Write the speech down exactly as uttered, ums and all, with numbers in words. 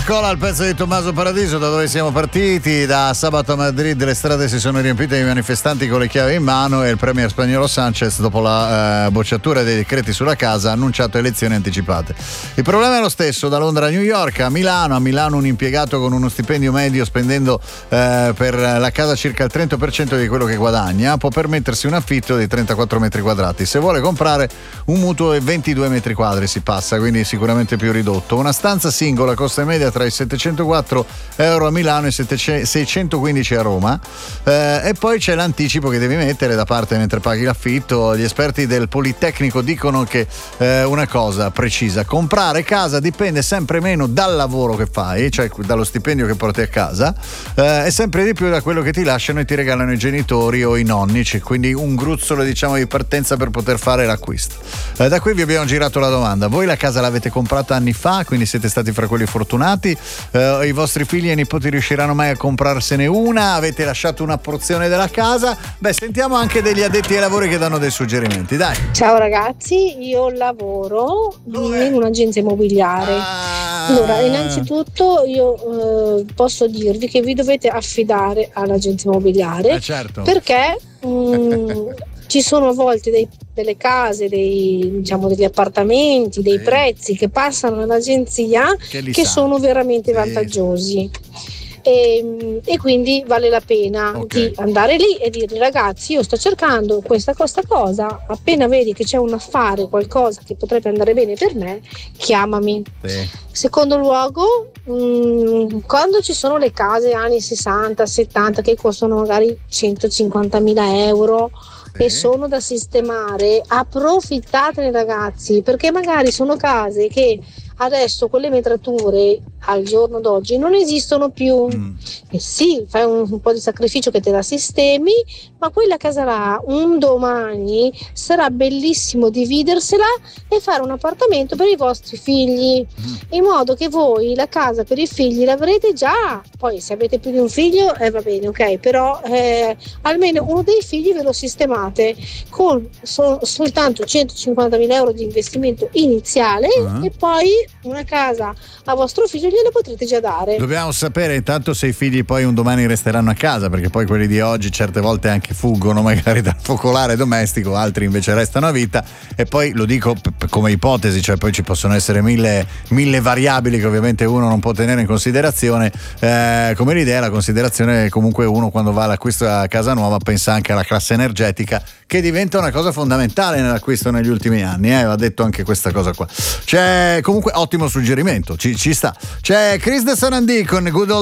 Cola il pezzo di Tommaso Paradiso. Da dove siamo partiti? Da sabato a Madrid le strade si sono riempite di manifestanti con le chiavi in mano e il premier spagnolo Sanchez, dopo la eh, bocciatura dei decreti sulla casa, ha annunciato elezioni anticipate. Il problema è lo stesso da Londra a New York, a Milano. A Milano un impiegato con uno stipendio medio, spendendo eh, per la casa circa il trenta per cento di quello che guadagna, può permettersi un affitto di trentaquattro metri quadrati. Se vuole comprare un mutuo è ventidue metri quadri si passa, quindi sicuramente più ridotto. Una stanza singola costa in media tra i settecentoquattro euro a Milano e seicentoquindici a Roma, eh, e poi c'è l'anticipo che devi mettere da parte mentre paghi l'affitto. Gli esperti del Politecnico dicono che eh, una cosa precisa: comprare casa dipende sempre meno dal lavoro che fai, cioè dallo stipendio che porti a casa, eh, e sempre di più da quello che ti lasciano e ti regalano i genitori o i nonni, cioè, quindi un gruzzolo, diciamo, di partenza per poter fare l'acquisto. Eh, da qui vi abbiamo girato la domanda: voi la casa l'avete comprata anni fa, quindi siete stati fra quelli fortunati? Uh, i vostri figli e nipoti riusciranno mai a comprarsene una? Avete lasciato una porzione della casa? Beh, sentiamo anche degli addetti ai lavori che danno dei suggerimenti, dai. Ciao ragazzi, io lavoro Dove? in un'agenzia immobiliare. Ah. Allora, innanzitutto io uh, posso dirvi che vi dovete affidare all'agenzia immobiliare, eh certo. perché um, ci sono a volte dei, delle case, dei, diciamo, degli appartamenti, dei sì. prezzi che passano all'agenzia che, che sono veramente sì. vantaggiosi. E, e quindi vale la pena okay. di andare lì e dire: ragazzi, io sto cercando questa, questa cosa, appena vedi che c'è un affare, qualcosa che potrebbe andare bene per me, chiamami. Sì. Secondo luogo, mh, quando ci sono le case anni sessanta settanta che costano magari centocinquantamila euro e sono da sistemare, approfittatene ragazzi, perché magari sono case che adesso con le metrature al giorno d'oggi non esistono più. Mm. E sì, fai un, un po' di sacrificio che te la sistemi, ma quella casa là un domani sarà bellissimo dividersela e fare un appartamento per i vostri figli, mm. in modo che voi la casa per i figli l'avrete già. Poi se avete più di un figlio eh, va bene, ok, però eh, almeno uno dei figli ve lo sistemate con so, soltanto centocinquantamila euro di investimento iniziale, uh-huh. e poi una casa a vostro figlio gliela potrete già dare. Dobbiamo sapere intanto se i figli poi un domani resteranno a casa, perché poi quelli di oggi certe volte anche fuggono magari dal focolare domestico, altri invece restano a vita. E poi lo dico p- come ipotesi, cioè poi ci possono essere mille, mille variabili che ovviamente uno non può tenere in considerazione, eh, come l'idea, la considerazione comunque uno quando va all'acquisto a casa nuova pensa anche alla classe energetica, che diventa una cosa fondamentale nell'acquisto negli ultimi anni, eh, va detto anche questa cosa qua. C'è comunque ottimo suggerimento, ci, ci sta. C'è Chris De Sanandì con Good Old